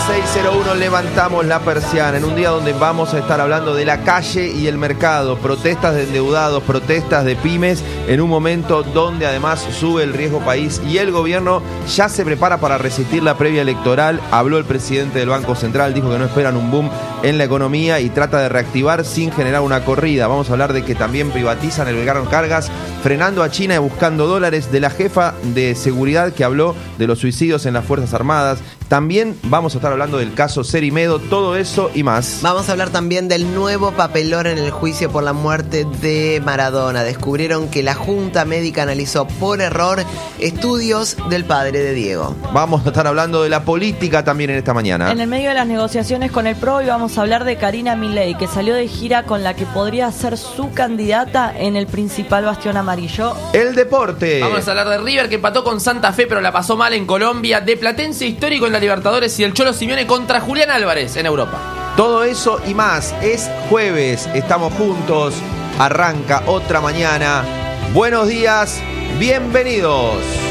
6:01 levantamos la persiana en un día donde vamos a estar hablando de la calle y el mercado, protestas de endeudados, protestas de pymes, en un momento donde además sube el riesgo país y el gobierno ya se prepara para resistir la previa electoral. Habló el presidente del Banco Central, dijo que no esperan un boom en la economía y trata de reactivar sin generar una corrida. Vamos a hablar de que también privatizan el Belgrano Cargas, frenando a China y buscando dólares, de la jefa de seguridad que habló de los suicidios en las Fuerzas Armadas. También vamos a estar hablando del caso Cerimedo, todo eso y más. Vamos a hablar también del nuevo papelón en el juicio por la muerte de Maradona. Descubrieron que la Junta Médica analizó por error estudios del padre de Diego. Vamos a estar hablando de la política también en esta mañana. En el medio de las negociaciones con el PRO, y vamos a hablar de Karina Milei, que salió de gira con la que podría ser su candidata en el principal bastión amarillo. El deporte. Vamos a hablar de River, que empató con Santa Fe pero la pasó mal en Colombia, de Platense histórico en la Libertadores y el Cholo Simeone contra Julián Álvarez en Europa. Todo eso y más. Es jueves, estamos juntos, arranca otra mañana. Buenos días, bienvenidos.